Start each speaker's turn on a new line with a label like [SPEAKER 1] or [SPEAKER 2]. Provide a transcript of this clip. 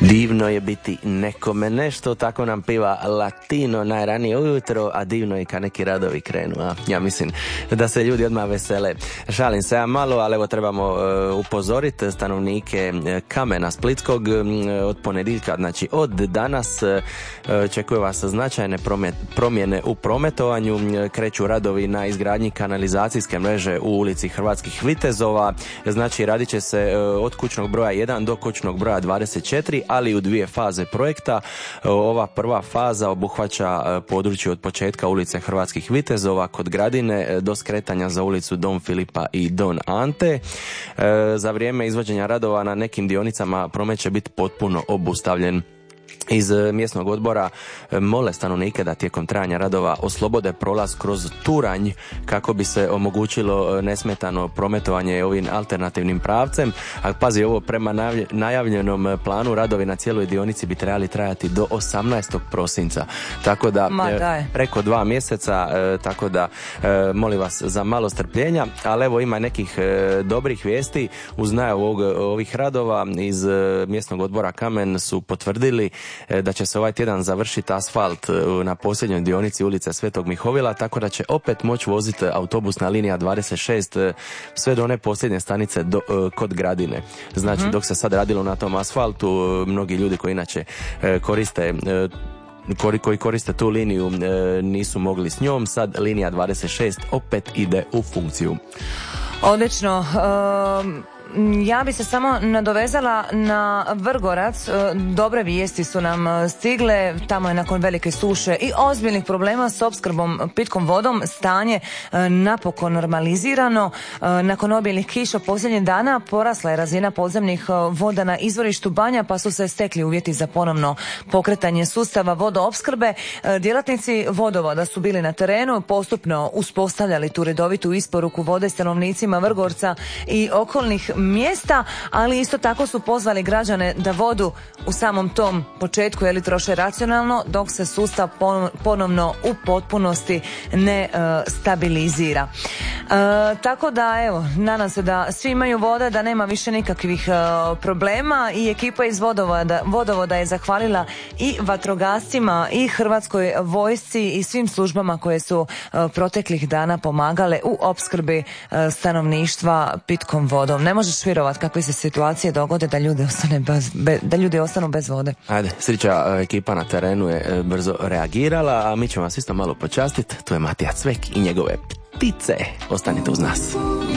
[SPEAKER 1] Divno je biti nekome nešto, tako nam piva Latino najranije ujutro, a divno je kad neki radovi krenu, a ja mislim da se ljudi odmah vesele. Šalim se ja malo, ali evo trebamo upozoriti stanovnike Kamena Splitskog od ponedjeljka, znači od danas čekuje vas značajne promjene u prometovanju, kreću radovi na izgradnji kanalizacijske mreže u ulici Hrvatskih Vitezova, znači radit će se od kućnog broja 1 do kućnog broja 24, ali u dvije faze projekta. Ova prva faza obuhvaća područje od početka ulice Hrvatskih Vitezova kod Gradine do skretanja za ulicu Don Filipa i Don Ante. Za vrijeme izvođenja radova na nekim dionicama promet će biti potpuno obustavljen. Iz mjesnog odbora mole stanovnike da tijekom trajanja radova oslobode prolaz kroz Turanj kako bi se omogućilo nesmetano prometovanje ovim alternativnim pravcem. A pazi ovo, prema najavljenom planu radovi na cijeloj dionici bi trebali trajati do 18. prosinca. Tako da preko 2 mjeseca, tako da molim vas za malo strpljenja, ali evo ima nekih dobrih vijesti. Uz najavu ovih radova iz mjesnog odbora Kamen su potvrdili da će se ovaj tjedan završiti asfalt na posljednjoj dionici ulice Svetog Mihovila, tako da će opet moći voziti autobusna linija 26 sve do one posljednje stanice kod Gradine. Znači dok se sad radilo na tom asfaltu, mnogi ljudi koji inače koji koriste tu liniju nisu mogli s njom, sad linija 26 opet ide u funkciju.
[SPEAKER 2] Odlično. Ja bi se samo nadovezala na Vrgorac. Dobre vijesti su nam stigle. Tamo je nakon velike suše i ozbiljnih problema s opskrbom pitkom vodom stanje napokon normalizirano. Nakon obilnih kiša posljednjih dana porasla je razina podzemnih voda na izvorištu Banja, pa su se stekli uvjeti za ponovno pokretanje sustava vodoopskrbe. Djelatnici vodovoda su bili na terenu, postupno uspostavljali tu redovitu isporuku vode stanovnicima Vrgorca i okolnih mjesta, ali isto tako su pozvali građane da vodu u samom tom početku troše racionalno dok se sustav ponovno u potpunosti ne stabilizira. Tako da evo, nadam se da svi imaju vode, da nema više nikakvih problema i ekipa iz vodovoda je zahvalila i vatrogascima i Hrvatskoj vojsci i svim službama koje su proteklih dana pomagale u opskrbi stanovništva pitkom vodom. Ne možeš vjerovati kakve se situacije dogode da ljudi ostanu bez vode.
[SPEAKER 1] Ajde, sreća, ekipa na terenu je brzo reagirala, a mi ćemo vas isto malo počastiti. Tu je Matija Cvek i njegove ptice. Ostanite uz nas.